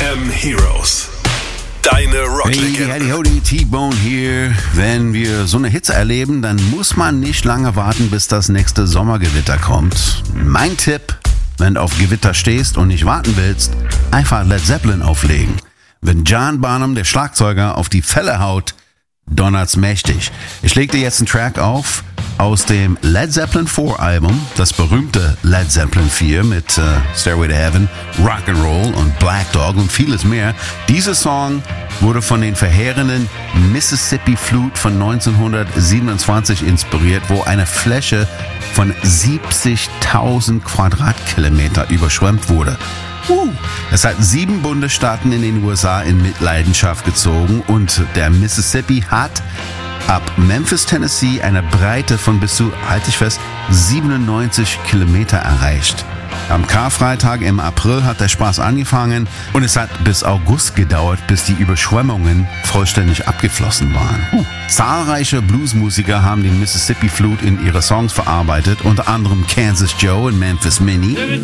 FM Heroes. Deine Rocklegende. Hey, howdy, T-Bone hier. Wenn wir so eine Hitze erleben, dann muss man nicht lange warten, bis das nächste Sommergewitter kommt. Mein Tipp, wenn du auf Gewitter stehst und nicht warten willst, einfach Led Zeppelin auflegen. Wenn John Bonham, der Schlagzeuger, auf die Felle haut, donnert's mächtig. Ich leg dir jetzt einen Track auf aus dem Led Zeppelin 4 Album, das berühmte Led Zeppelin 4 mit Stairway to Heaven, Rock'n'Roll und Black Dog und vieles mehr. Dieser Song wurde von den verheerenden Mississippi Flood von 1927 inspiriert, wo eine Fläche von 70.000 Quadratkilometer überschwemmt wurde. Es hat 7 Bundesstaaten in den USA in Mitleidenschaft gezogen und der Mississippi hat ab Memphis, Tennessee eine Breite von bis zu, halte ich fest, 97 Kilometer erreicht. Am Karfreitag im April hat der Spaß angefangen und es hat bis August gedauert, bis die Überschwemmungen vollständig abgeflossen waren. Zahlreiche Bluesmusiker haben den Mississippi Flood in ihre Songs verarbeitet, unter anderem Kansas Joe und Memphis Minnie.